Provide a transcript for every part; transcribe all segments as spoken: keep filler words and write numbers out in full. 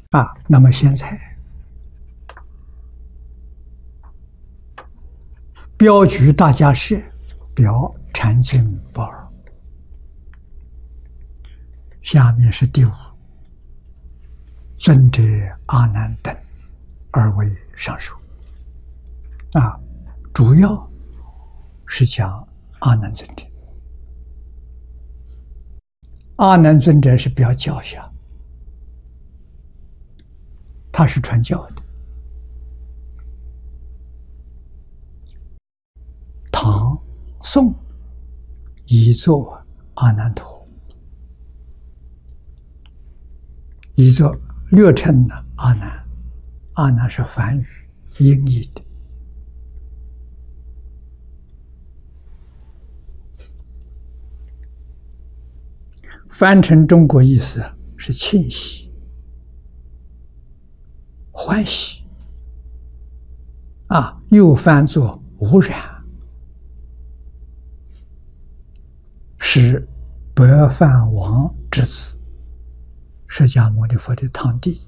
啊。那么现在标举大家是表禅经宝尔，下面是第五，尊者阿难等二位上首。啊，主要是讲阿难尊者。阿难尊者是表教下，他是传教的。唐、宋译作阿难陀，译作略称呢阿难。阿难是梵语音译的。翻成中国意思是庆喜、欢喜啊，又翻作无染，是白饭王之子，释迦牟尼佛的堂弟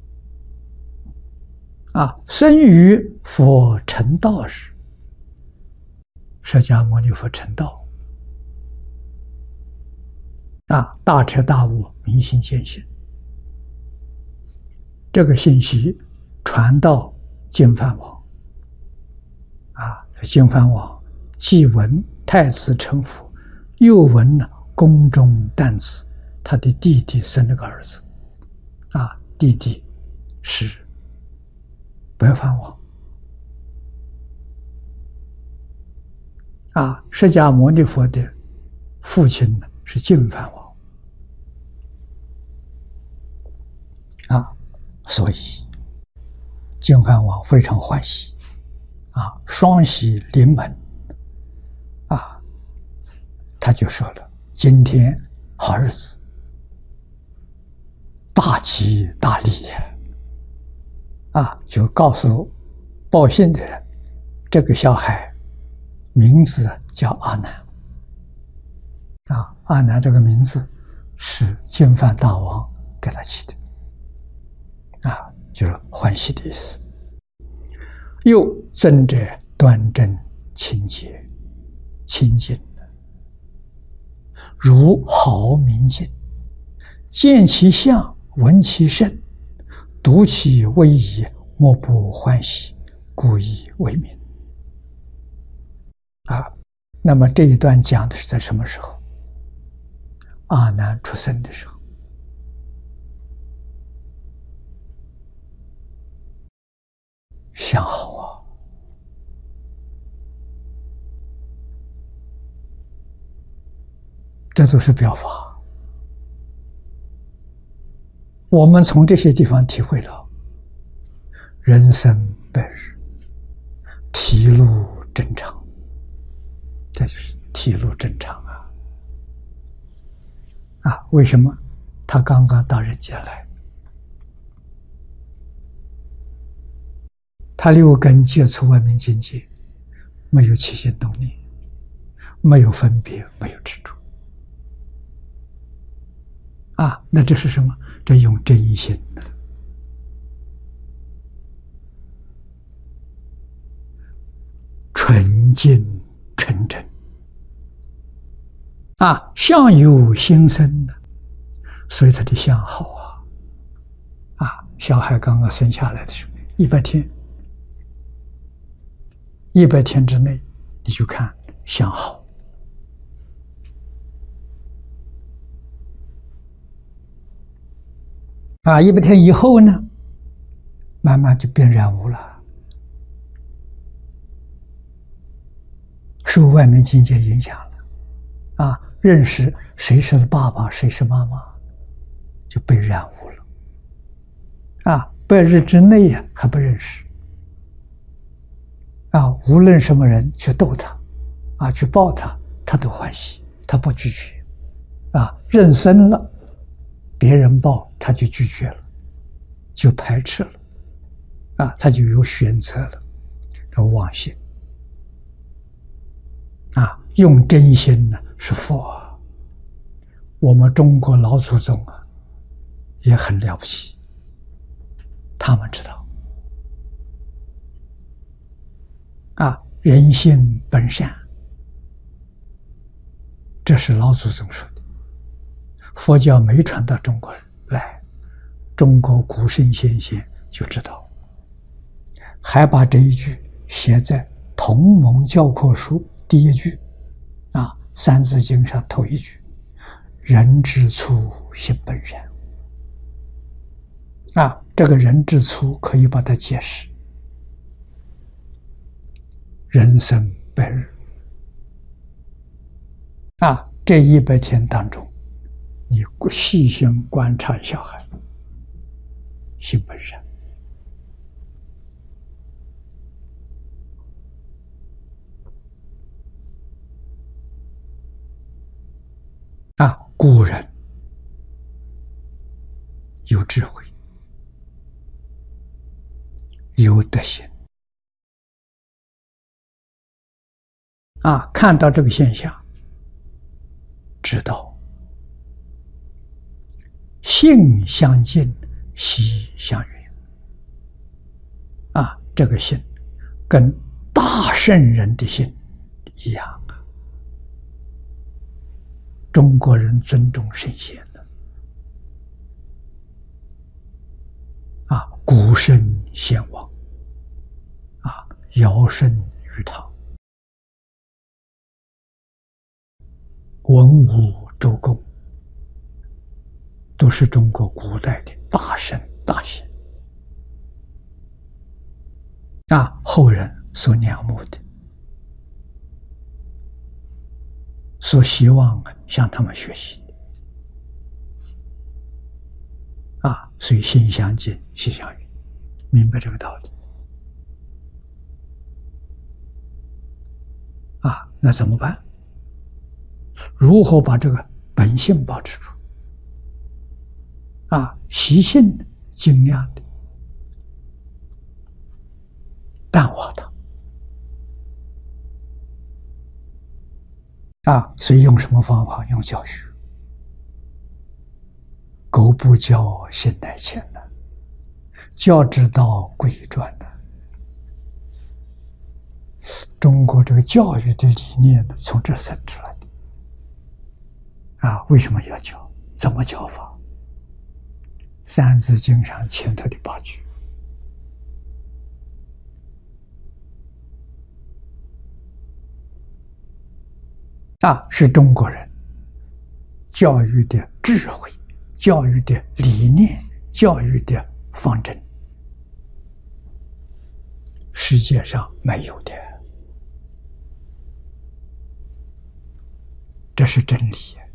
啊，生于佛成道日，释迦牟尼佛成道。啊，大彻大悟，明心见性。这个信息传到净饭王，啊，净饭王既闻太子成佛，又闻呢宫中旦子，他的弟弟生了个儿子，啊，弟弟是白饭王，啊，释迦牟尼佛的父亲呢是净饭王。啊，所以净饭王非常欢喜，啊，双喜临门，啊，他就说了：“今天好日子，大吉大利呀！”啊，就告诉报信的人，这个小孩名字叫阿难。啊，阿难这个名字是净饭大王给他起的。啊，就是欢喜的意思。又尊者端正清洁清净，如毫明镜，见其相，闻其声，读其威仪，莫不欢喜，故以为名。啊，那么这一段讲的是在什么时候？阿难出生的时候。相好啊，这都是表法。我们从这些地方体会到，人生百日，体路正常，这就是体路正常啊！啊，为什么？他刚刚到人间来。他六根接触外面境界，没有起心动念，没有分别，没有执着。啊，那这是什么？这用真心的，纯净纯真。啊，相由心生的，所以他的相好啊。啊，小孩刚刚生下来的时候，一百天。一百天之内，你就看相好。啊，一百天以后呢，慢慢就变染污了，受外面境界影响了。啊，认识谁是爸爸，谁是妈妈，就被染污了。啊，百日之内呀，还不认识。啊，无论什么人去逗他，啊，去抱他，他都欢喜，他不拒绝。啊，认生了，别人抱他就拒绝了，就排斥了。啊，他就有选择了，有妄心。啊，用真心呢是佛啊。我们中国老祖宗啊，也很了不起。 他们知道。啊，人性本善，这是老祖宗说的。佛教没传到中国来，中国古圣先贤就知道，还把这一句写在同盟教科书第一句，啊，《三字经》上头一句：“人之初，性本善。”啊，这个人之初可以把它解释：人生百日。啊，这一百天当中，你细心观察小孩，性本善。啊，古人有智慧，有德行。啊，看到这个现象，知道性相近，习相远。啊，这个性跟大圣人的性一样。中国人尊重圣贤的，啊，古圣先王，啊，尧舜禹汤，文武周公，都是中国古代的大圣大贤，啊，后人所仰慕的，所希望向他们学习的。啊，所以心相近，习相远，明白这个道理。啊，那怎么办？如何把这个本性保持住？啊，习性尽量的淡化它。啊，所以用什么方法？用教学。苟不教，性乃迁呐，教之道，贵以专呐。中国这个教育的理念从这生出来的。啊，为什么要教？怎么教法？《三字经》上前头的八句。啊，是中国人教育的智慧，教育的理念，教育的方针，世界上没有的，这是真理。